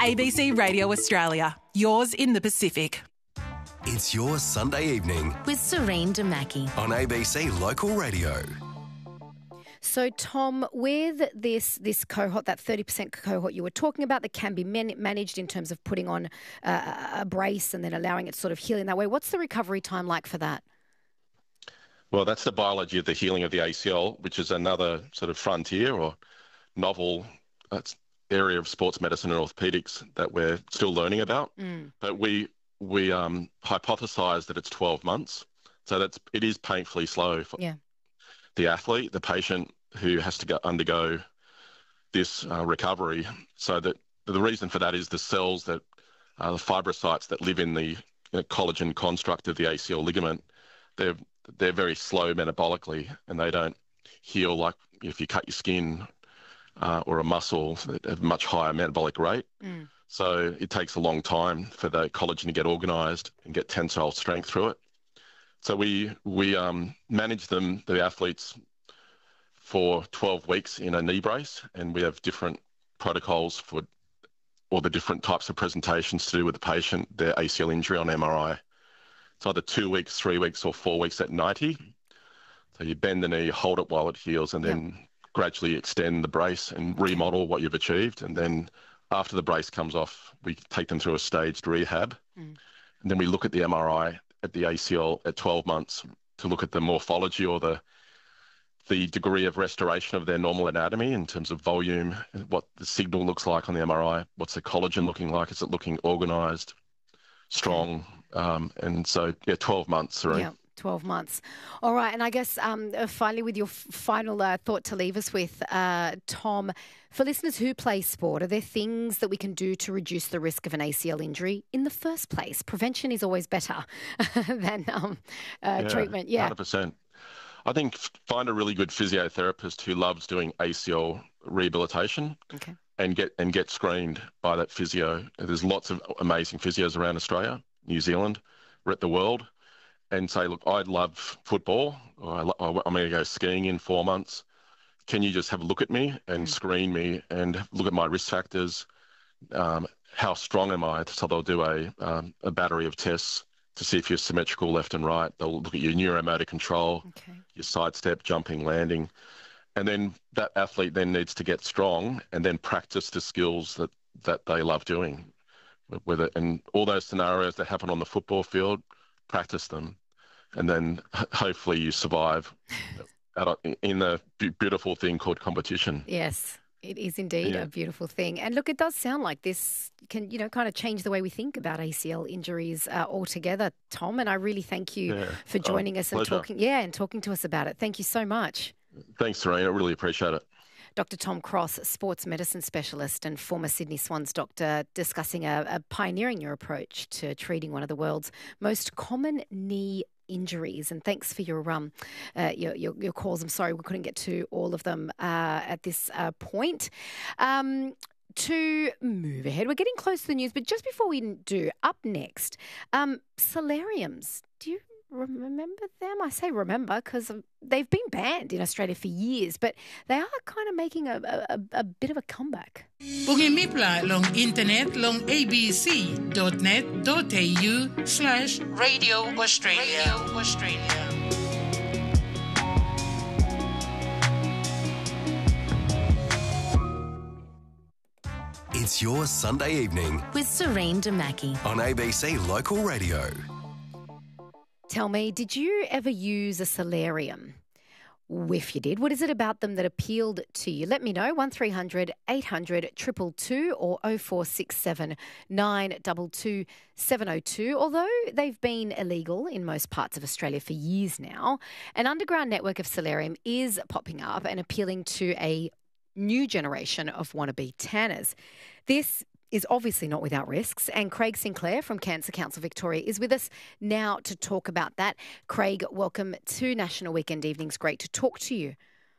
ABC Radio Australia, yours in the Pacific. It's your Sunday evening with Serene Damaki on ABC Local Radio. So, Tom, with this cohort, that 30% cohort you were talking about that can be managed in terms of putting on a brace and then allowing it sort of healing that way, what's the recovery time like for that? Well, that's the biology of the healing of the ACL, which is another sort of frontier or novel area of sports medicine and orthopaedics that we're still learning about. But we hypothesise that it's 12 months. So it is painfully slow for the athlete, the patient who has to undergo this recovery. So that the reason for that is the cells that the fibrocytes that live in the collagen construct of the ACL ligament, they're very slow metabolically, and they don't heal like if you cut your skin or a muscle at a much higher metabolic rate. So it takes a long time for the collagen to get organised and get tensile strength through it. So we manage the athletes for 12 weeks in a knee brace, and we have different protocols for all the different types of presentations to do with the patient, their ACL injury on MRI. It's either 2 weeks, 3 weeks or 4 weeks at 90. So you bend the knee, hold it while it heals, and then gradually extend the brace and remodel what you've achieved. And then after the brace comes off, we take them through a staged rehab. And then we look at the MRI at the ACL at 12 months to look at the morphology or the degree of restoration of their normal anatomy in terms of volume, what the signal looks like on the MRI, what's the collagen looking like, is it looking organised, strong, and so 12 months, Serene. Yeah, 12 months. All right, and I guess finally with your final thought to leave us with, Tom, for listeners who play sport, are there things that we can do to reduce the risk of an ACL injury in the first place? Prevention is always better than treatment. 100%. I think find a really good physiotherapist who loves doing ACL rehabilitation and get screened by that physio. There's lots of amazing physios around Australia, New Zealand, at the world, and say, look, I love football, or I'm going to go skiing in 4 months. Can you just have a look at me and screen me and look at my risk factors? How strong am I? So they'll do a battery of tests to see if you're symmetrical left and right. They'll look at your neuromotor control, your sidestep, jumping, landing. And then that athlete then needs to get strong and then practice the skills that they love doing. And all those scenarios that happen on the football field, practice them. And then hopefully you survive in the beautiful thing called competition. Yes. It is indeed a beautiful thing. And look, it does sound like this can, kind of change the way we think about ACL injuries altogether, Tom. And I really thank you for joining us and talking to us about it. Thank you so much. Thanks, Serena. I really appreciate it. Dr. Tom Cross, sports medicine specialist and former Sydney Swans doctor, discussing a pioneering your approach to treating one of the world's most common knee injuries. And thanks for your calls. I'm sorry we couldn't get to all of them at this point. To move ahead, we're getting close to the news, but just before we do, up next, solariums. Do you remember them? I say remember because they've been banned in Australia for years, but they are kind of making a bit of a comeback. Pungimipla long internet long abc.net.au/Radio Australia. It's your Sunday evening with Serene Damaki on ABC Local Radio. Tell me, did you ever use a solarium? If you did, what is it about them that appealed to you? Let me know, 1300 800 222 or 0467 922 702. Although they've been illegal in most parts of Australia for years now, an underground network of solarium is popping up and appealing to a new generation of wannabe tanners. This is obviously not without risks, and Craig Sinclair from Cancer Council Victoria is with us now to talk about that. Craig, welcome to National Weekend Evenings. Great to talk to you.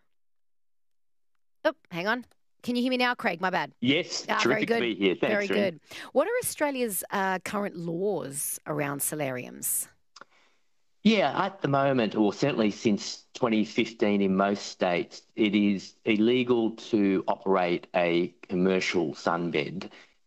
Oh, hang on. Can you hear me now, Craig? My bad. Yes, terrific to be here. Thanks, very good. What are Australia's current laws around solariums? Yeah, at the moment, or certainly since 2015 in most states, it is illegal to operate a commercial sunbed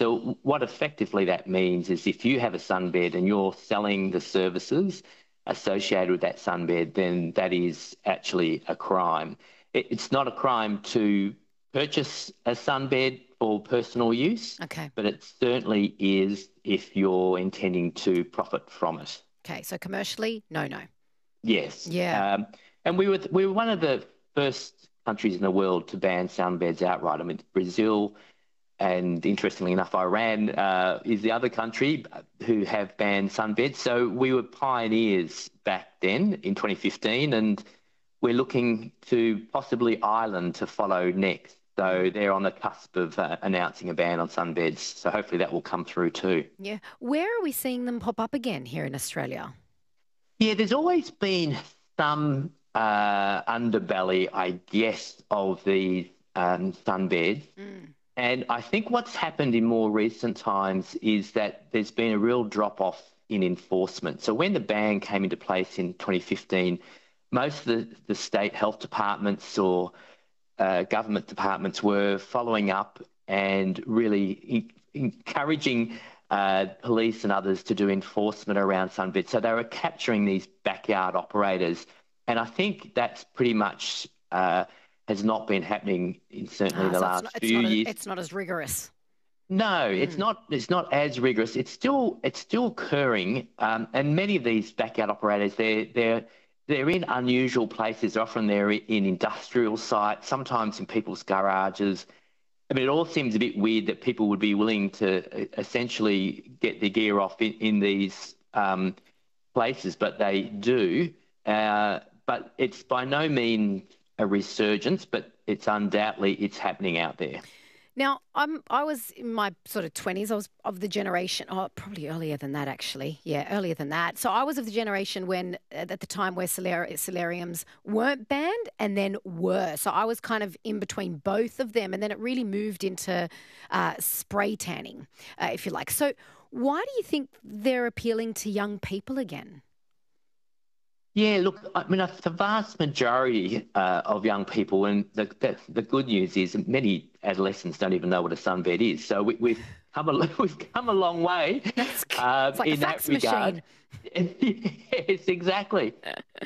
So what effectively that means is if you have a sunbed and you're selling the services associated with that sunbed, then that is actually a crime. It's not a crime to purchase a sunbed for personal use, Okay. but it certainly is if you're intending to profit from it. Okay. So commercially, no. Yes. Yeah. And we were one of the first countries in the world to ban sunbeds outright. I mean, Brazil and, interestingly enough, Iran is the other country who have banned sunbeds. So we were pioneers back then in 2015, and we're looking to possibly Ireland to follow next. So they're on the cusp of announcing a ban on sunbeds. So hopefully that will come through too. Yeah. Where are we seeing them pop up again here in Australia? Yeah, there's always been some underbelly, I guess, of these sunbeds. And I think what's happened in more recent times is that there's been a real drop-off in enforcement. So when the ban came into place in 2015, most of the state health departments or government departments were following up and really encouraging police and others to do enforcement around sunbeds. So they were capturing these backyard operators. And I think that's pretty much has not been happening in certainly the last few years. It's not as rigorous. No, it's not. It's not as rigorous. It's still occurring, and many of these backyard operators, they're in unusual places. Often they're in industrial sites, sometimes in people's garages. I mean, it all seems a bit weird that people would be willing to essentially get their gear off in these places, but they do. But it's by no means a resurgence, but it's happening out there. Now, I was in my sort of 20s. I was of the generation, probably earlier than that, actually. Yeah, earlier than that. So I was of the generation when, at the time where solariums weren't banned and then were. So I was kind of in between both of them. And then it really moved into spray tanning, if you like. So why do you think they're appealing to young people again? Yeah, look, I mean, the vast majority of young people, and the good news is many adolescents don't even know what a sunbed is. So we've come a long way It's like in a fax that regard. machine. Yes, exactly.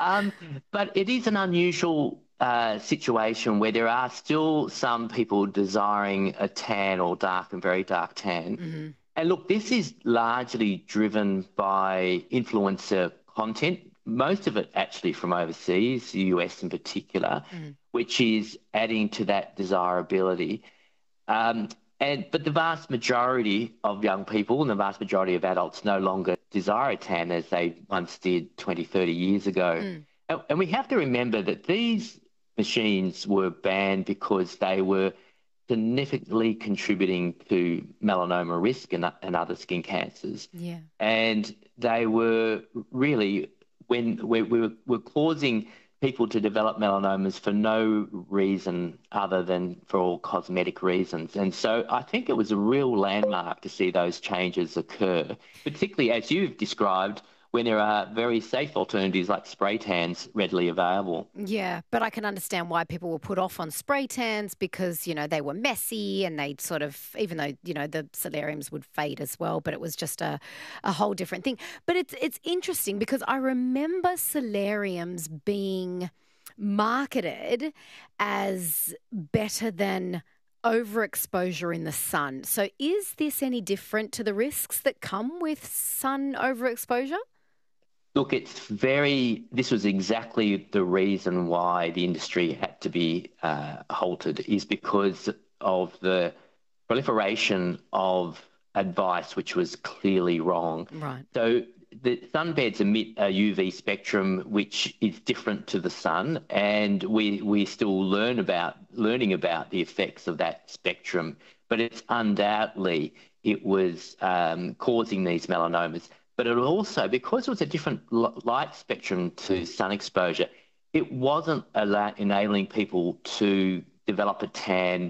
But it is an unusual situation where there are still some people desiring a tan or dark and very dark tan. Mm-hmm. And look, this is largely driven by influencer content. Most of it actually from overseas, the US in particular, which is adding to that desirability. But the vast majority of young people and the vast majority of adults no longer desire a tan as they once did 20, 30 years ago. And we have to remember that these machines were banned because they were significantly contributing to melanoma risk and other skin cancers. Yeah. And they were really... when we're causing people to develop melanomas for no reason other than for all cosmetic reasons. And so I think it was a real landmark to see those changes occur, particularly as you've described, when there are very safe alternatives like spray tans readily available. Yeah, but I can understand why people were put off on spray tans because, they were messy and they'd sort of, even though, the solariums would fade as well, but it was just a whole different thing. But it's interesting because I remember solariums being marketed as better than overexposure in the sun. So is this any different to the risks that come with sun overexposure? Look, this was exactly the reason why the industry had to be halted, is because of the proliferation of advice, which was clearly wrong. Right. So the sunbeds emit a UV spectrum which is different to the sun, and we're still learning about the effects of that spectrum, but it's undoubtedly it was causing these melanomas. But it also, because it was a different light spectrum to sun exposure, it wasn't enabling people to develop a tan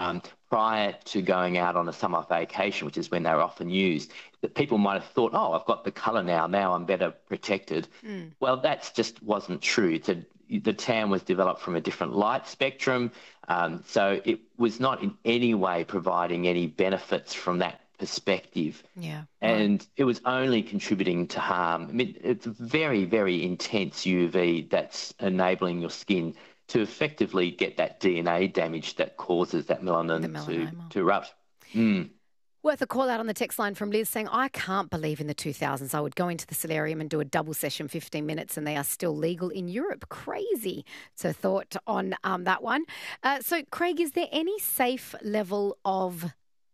prior to going out on a summer vacation, which is when they're often used. That people might have thought, oh, I've got the colour now I'm better protected. Well, that just wasn't true. The tan was developed from a different light spectrum, so it was not in any way providing any benefits from that perspective. Yeah. And it was only contributing to harm. I mean, it's very, very intense UV that's enabling your skin to effectively get that DNA damage that causes that melanin to erupt. Worth a call out on the text line from Liz saying, I can't believe in the 2000s I would go into the solarium and do a double session 15 minutes and they are still legal in Europe. Crazy. So thought on that one. So, Craig, is there any safe level of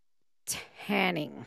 tanning?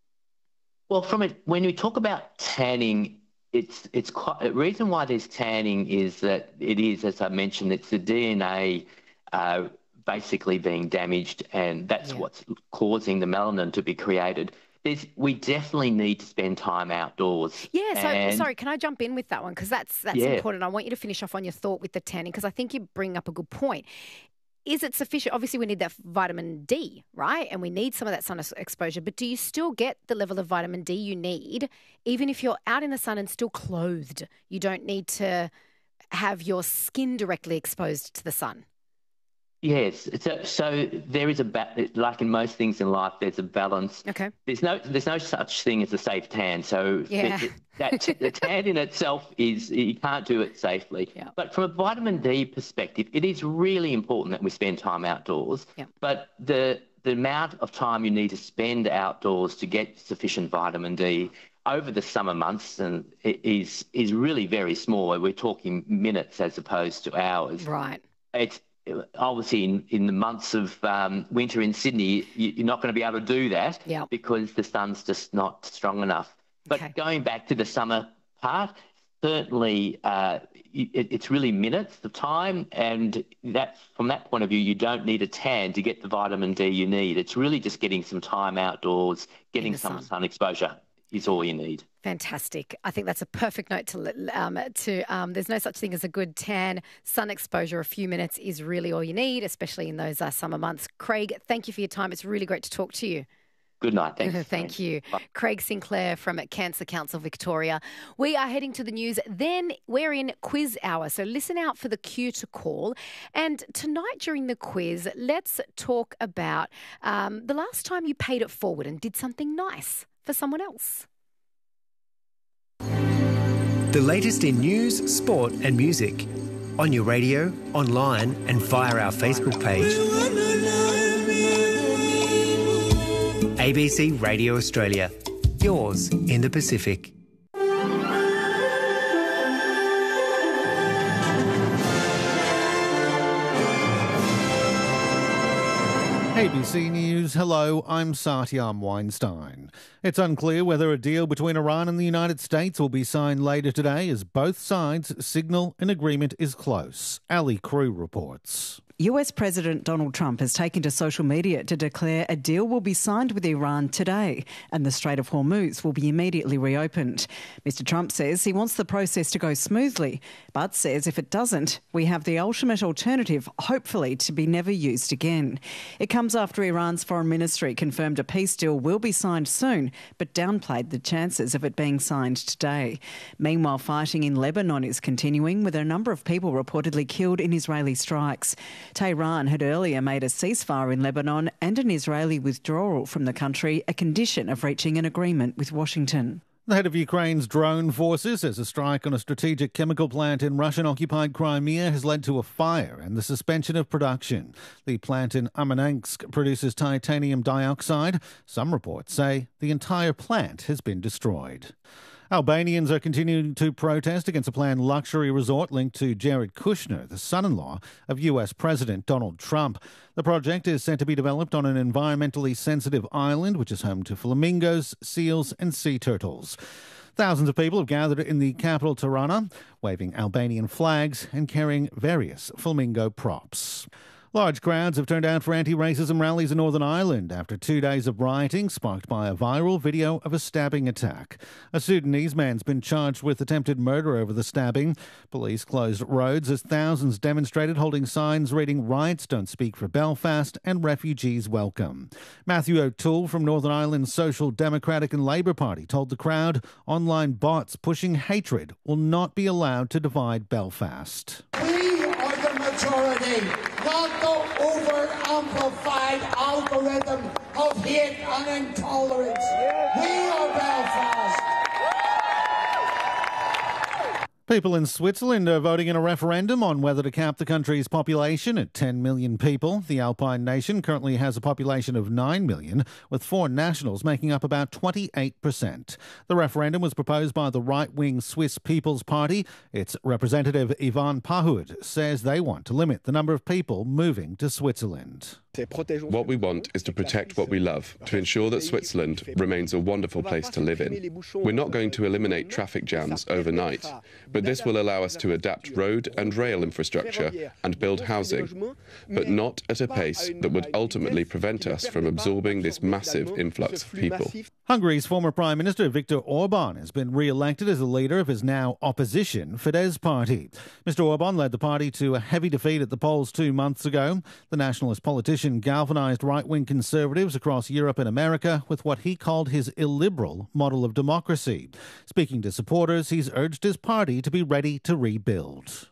Well, when we talk about tanning, it's quite, the reason why there's tanning is that it is, as I mentioned, it's the DNA basically being damaged, and that's what's causing the melanin to be created. We definitely need to spend time outdoors. Yeah, so sorry, can I jump in with that one? Because that's important. I want you to finish off on your thought with the tanning, because I think you bring up a good point. Is it sufficient? Obviously, we need that vitamin D, right? And we need some of that sun exposure. But do you still get the level of vitamin D you need, even if you're out in the sun and still clothed? You don't need to have your skin directly exposed to the sun. Yes. So there is like in most things in life, there's a balance. Okay. There's no such thing as a safe tan. So the tan in itself you can't do it safely. Yeah. But from a vitamin D perspective, it is really important that we spend time outdoors. Yeah. But the amount of time you need to spend outdoors to get sufficient vitamin D over the summer months and is really very small. We're talking minutes as opposed to hours. Right. It's obviously in the months of winter in Sydney, you're not going to be able to do that because the sun's just not strong enough. But going back to the summer part, certainly it's really minutes of time, and that from that point of view, you don't need a tan to get the vitamin D you need. It's really just getting some time outdoors, getting some sun exposure is all you need. Fantastic. I think that's a perfect note there's no such thing as a good tan. Sun exposure, a few minutes is really all you need, especially in those summer months. Craig, thank you for your time. It's really great to talk to you. Good night. Thanks. Thank you. Bye. Craig Sinclair from Cancer Council Victoria. We are heading to the news. Then we're in quiz hour. So listen out for the cue to call. And tonight during the quiz, let's talk about the last time you paid it forward and did something nice for someone else. The latest in news, sport and music. On your radio, online and via our Facebook page. ABC Radio Australia. Yours in the Pacific. ABC News, hello, I'm Satyam Weinstein. It's unclear whether a deal between Iran and the United States will be signed later today as both sides signal an agreement is close. Ali Crew reports. US President Donald Trump has taken to social media to declare a deal will be signed with Iran today and the Strait of Hormuz will be immediately reopened. Mr Trump says he wants the process to go smoothly, but says if it doesn't, we have the ultimate alternative, hopefully to be never used again. It comes after Iran's foreign ministry confirmed a peace deal will be signed soon, but downplayed the chances of it being signed today. Meanwhile, fighting in Lebanon is continuing, with a number of people reportedly killed in Israeli strikes. Tehran had earlier made a ceasefire in Lebanon and an Israeli withdrawal from the country a condition of reaching an agreement with Washington. The head of Ukraine's drone forces says a strike on a strategic chemical plant in Russian-occupied Crimea has led to a fire and the suspension of production. The plant in Amanensk produces titanium dioxide. Some reports say the entire plant has been destroyed. Albanians are continuing to protest against a planned luxury resort linked to Jared Kushner, the son-in-law of US President Donald Trump. The project is said to be developed on an environmentally sensitive island, which is home to flamingos, seals and sea turtles. Thousands of people have gathered in the capital, Tirana, waving Albanian flags and carrying various flamingo props. Large crowds have turned out for anti-racism rallies in Northern Ireland after 2 days of rioting sparked by a viral video of a stabbing attack. A Sudanese man's been charged with attempted murder over the stabbing. Police closed roads as thousands demonstrated, holding signs reading "Riots Don't Speak for Belfast" and "Refugees Welcome." Matthew O'Toole from Northern Ireland's Social Democratic and Labour Party told the crowd online bots pushing hatred will not be allowed to divide Belfast. We are the majority, not the over-amplified algorithm of hate and intolerance. We are Belfast. People in Switzerland are voting in a referendum on whether to cap the country's population at 10 million people. The Alpine nation currently has a population of 9 million, with foreign nationals making up about 28%. The referendum was proposed by the right-wing Swiss People's Party. Its representative Ivan Pahud says they want to limit the number of people moving to Switzerland. What we want is to protect what we love, to ensure that Switzerland remains a wonderful place to live in. We're not going to eliminate traffic jams overnight, but this will allow us to adapt road and rail infrastructure and build housing, but not at a pace that would ultimately prevent us from absorbing this massive influx of people. Hungary's former Prime Minister Viktor Orban has been re-elected as the leader of his now opposition Fidesz party. Mr Orban led the party to a heavy defeat at the polls 2 months ago. The nationalist politician galvanised right-wing conservatives across Europe and America with what he called his illiberal model of democracy. Speaking to supporters, he's urged his party to be ready to rebuild.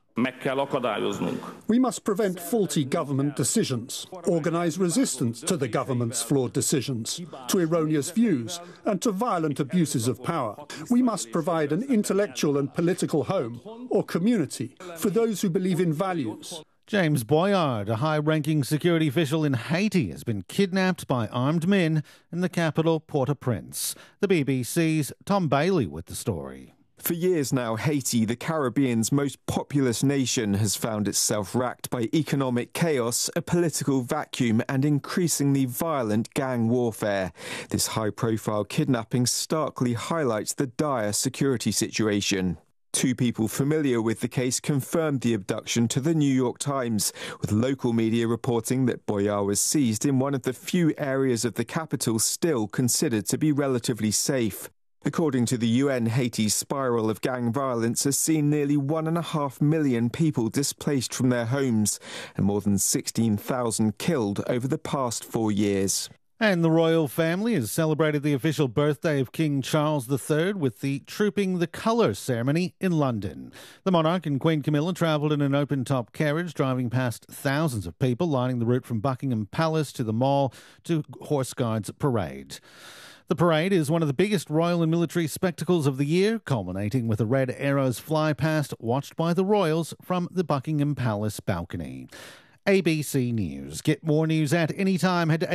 We must prevent faulty government decisions, organise resistance to the government's flawed decisions, to erroneous views and to violent abuses of power. We must provide an intellectual and political home or community for those who believe in values. James Boyard, a high-ranking security official in Haiti, has been kidnapped by armed men in the capital, Port-au-Prince. The BBC's Tom Bailey with the story. For years now, Haiti, the Caribbean's most populous nation, has found itself racked by economic chaos, a political vacuum and increasingly violent gang warfare. This high-profile kidnapping starkly highlights the dire security situation. 2 people familiar with the case confirmed the abduction to the New York Times, with local media reporting that Boyard was seized in one of the few areas of the capital still considered to be relatively safe. According to the UN, Haiti's spiral of gang violence has seen nearly 1.5 million people displaced from their homes and more than 16,000 killed over the past 4 years. And the royal family has celebrated the official birthday of King Charles III with the Trooping the Colours ceremony in London. The monarch and Queen Camilla travelled in an open-top carriage, driving past thousands of people lining the route from Buckingham Palace to the Mall to Horse Guards Parade. The parade is one of the biggest royal and military spectacles of the year, culminating with the Red Arrows fly-past watched by the royals from the Buckingham Palace balcony. ABC News. Get more news at any time. Head to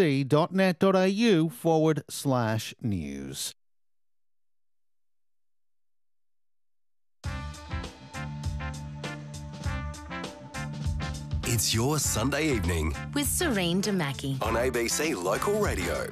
abc.net.au/news. It's your Sunday evening With Serene Damaki. on ABC Local Radio.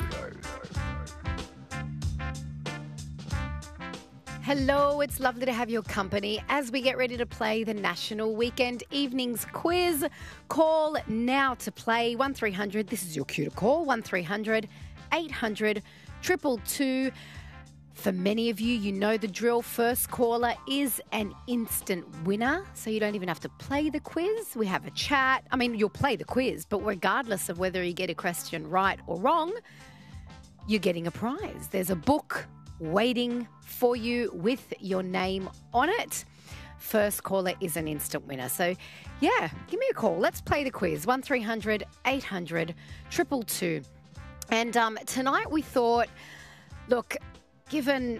Hello, it's lovely to have your company as we get ready to play the National Weekend Evenings Quiz. Call now to play 1300. This is your cue to call 1300 800 222. For many of you, you know the drill. First caller is an instant winner, so you don't even have to play the quiz. We have a chat. I mean, you'll play the quiz, but regardless of whether you get a question right or wrong, you're getting a prize. There's a book waiting for you with your name on it. First caller is an instant winner. So, yeah, give me a call. Let's play the quiz. 1300 800 222. And tonight we thought, look, given,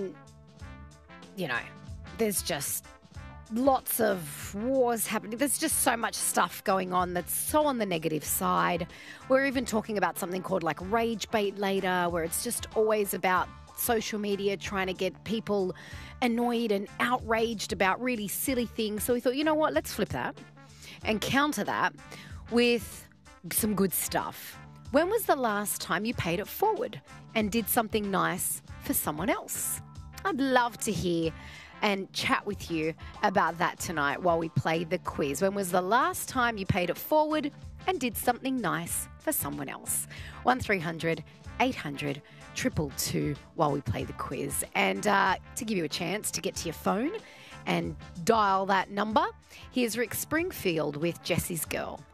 there's just lots of wars happening. There's just so much stuff going on that's so on the negative side. We're even talking about something called like rage bait later, where it's just always about social media trying to get people annoyed and outraged about really silly things. So we thought, you know what, let's flip that and counter that with some good stuff. When was the last time you paid it forward and did something nice for someone else? I'd love to hear and chat with you about that tonight while we play the quiz. When was the last time you paid it forward and did something nice for someone else? 1300 800 222 while we play the quiz. And to give you a chance to get to your phone and dial that number, here's Rick Springfield with Jesse's Girl.